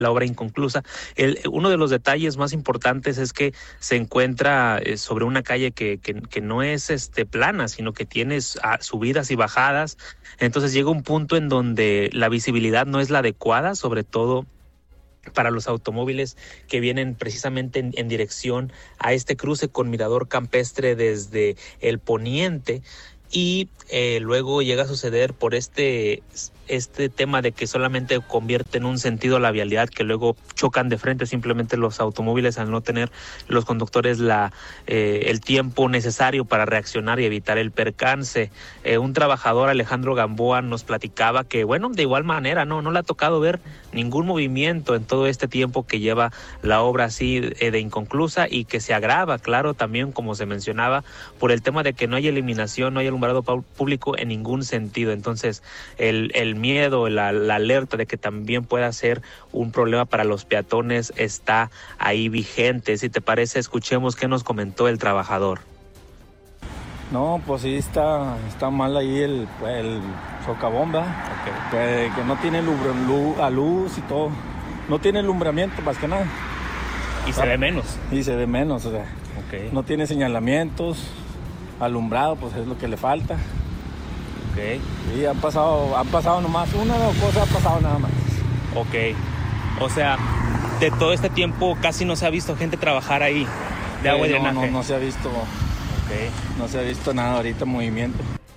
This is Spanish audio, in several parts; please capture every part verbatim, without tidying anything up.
la obra inconclusa. El, uno de los detalles más importantes es que se encuentra eh, sobre una calle que, que, que no es este, plana, sino que tiene subidas y bajadas. Entonces llega un punto en donde la visibilidad no es la adecuada, sobre todo para los automóviles que vienen precisamente en, en dirección a este cruce con Mirador Campestre desde el poniente. Y eh, luego llega a suceder por este, este tema de que solamente convierte en un sentido la vialidad, que luego chocan de frente simplemente los automóviles al no tener los conductores la eh, el tiempo necesario para reaccionar y evitar el percance. Eh, un trabajador, Alejandro Gamboa, nos platicaba que, bueno, de igual manera, no, no le ha tocado ver ningún movimiento en todo este tiempo que lleva la obra así eh, de inconclusa, y que se agrava, claro, también como se mencionaba, por el tema de que no hay eliminación, no hay alumbrado público en ningún sentido. Entonces el, el miedo, la, la alerta de que también pueda ser un problema para los peatones está ahí vigente. Si te parece, escuchemos qué nos comentó el trabajador. No, pues sí está, está mal ahí el, el socavón, ¿verdad? Okay. Que, que no tiene luz, luz, a luz y todo. No tiene alumbramiento más que nada. Y se ve menos. Y se ve menos, o sea. Okay. No tiene señalamientos. Alumbrado, pues es lo que le falta. Ok. Y han pasado, han pasado nomás, una cosa ha pasado nada más. Ok. O sea, de todo este tiempo casi no se ha visto gente trabajar ahí, de agua eh, y drenaje. No, no, no se ha visto. Okay. No se ha visto nada ahorita, movimiento.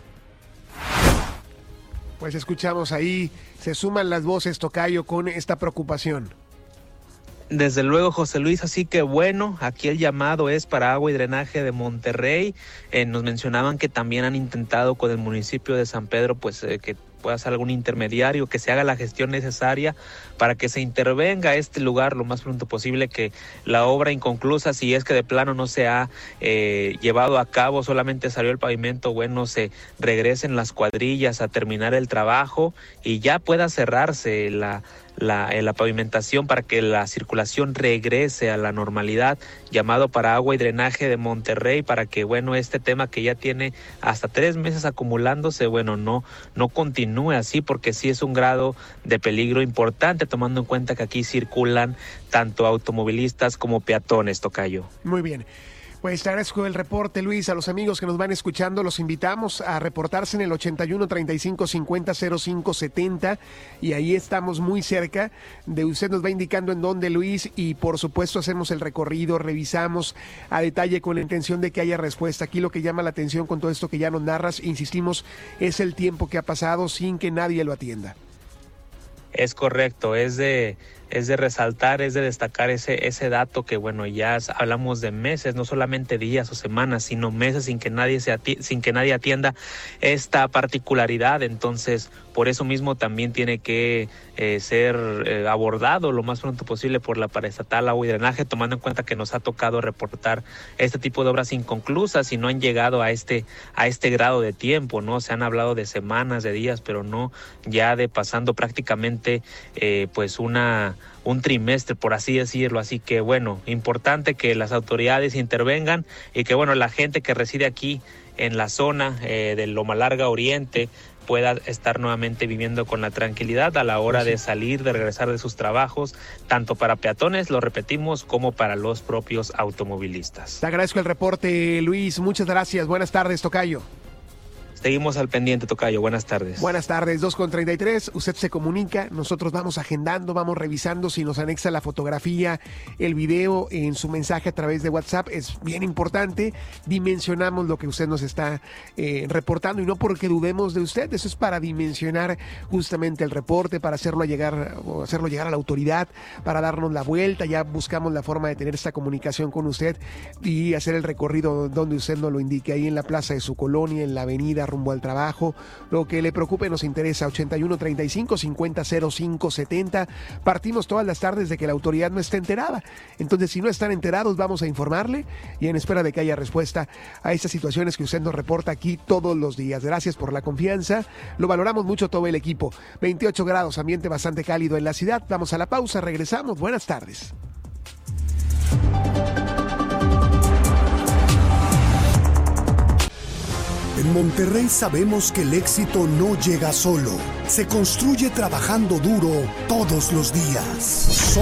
Pues escuchamos ahí, se suman las voces, tocayo, con esta preocupación. Desde luego, José Luis, así que bueno, aquí el llamado es para Agua y Drenaje de Monterrey. Eh, nos mencionaban que también han intentado con el municipio de San Pedro, pues eh, que pueda ser algún intermediario, que se haga la gestión necesaria para que se intervenga a este lugar lo más pronto posible, que la obra inconclusa, si es que de plano no se ha eh, llevado a cabo, solamente salió el pavimento, bueno, se regresen las cuadrillas a terminar el trabajo y ya pueda cerrarse la La, la pavimentación para que la circulación regrese a la normalidad. Llamado para Agua y Drenaje de Monterrey para que, bueno, este tema que ya tiene hasta tres meses acumulándose, bueno, no, no continúe así, porque sí es un grado de peligro importante, tomando en cuenta que aquí circulan tanto automovilistas como peatones, tocayo. Muy bien. Pues te agradezco el reporte, Luis. A los amigos que nos van escuchando los invitamos a reportarse en el ochenta y uno, treinta y cinco, cincuenta, cero cinco, setenta, y ahí estamos muy cerca de usted. Nos va indicando en dónde, Luis, y por supuesto hacemos el recorrido, revisamos a detalle con la intención de que haya respuesta. Aquí lo que llama la atención con todo esto que ya nos narras, insistimos, es el tiempo que ha pasado sin que nadie lo atienda. Es correcto, es de... es de resaltar, es de destacar ese ese dato que, bueno, ya hablamos de meses, no solamente días o semanas, sino meses sin que nadie se ati- sin que nadie atienda esta particularidad. Entonces, por eso mismo también tiene que eh, ser eh, abordado lo más pronto posible por la Paraestatal Agua y Drenaje, tomando en cuenta que nos ha tocado reportar este tipo de obras inconclusas y no han llegado a este a este grado de tiempo, ¿no? Se han hablado de semanas, de días, pero no ya de pasando prácticamente eh, pues una un trimestre, por así decirlo. Así que, bueno, importante que las autoridades intervengan y que, bueno, la gente que reside aquí en la zona eh, de Loma Larga Oriente pueda estar nuevamente viviendo con la tranquilidad a la hora de salir, de regresar de sus trabajos, tanto para peatones, lo repetimos, como para los propios automovilistas. Te agradezco el reporte, Luis. Muchas gracias. Buenas tardes, tocayo. Seguimos al pendiente, tocayo. Buenas tardes. Buenas tardes, dos con treinta y tres. Usted se comunica, nosotros vamos agendando, vamos revisando si nos anexa la fotografía, el video en su mensaje a través de WhatsApp. Es bien importante. Dimensionamos lo que usted nos está eh, reportando, y no porque dudemos de usted. Eso es para dimensionar justamente el reporte, para hacerlo llegar, o hacerlo llegar a la autoridad, para darnos la vuelta. Ya buscamos la forma de tener esta comunicación con usted y hacer el recorrido donde usted nos lo indique, ahí en la plaza de su colonia, en la avenida rumbo al trabajo. Lo que le preocupe nos interesa. Ochenta y uno, treinta y cinco, cincuenta, cero cinco, setenta. Partimos todas las tardes de que la autoridad no esté enterada. Entonces, si no están enterados, vamos a informarle y en espera de que haya respuesta a estas situaciones que usted nos reporta aquí todos los días. Gracias por la confianza. Lo valoramos mucho todo el equipo. veintiocho grados, ambiente bastante cálido en la ciudad. Vamos a la pausa, regresamos. Buenas tardes. En Monterrey sabemos que el éxito no llega solo, se construye trabajando duro todos los días.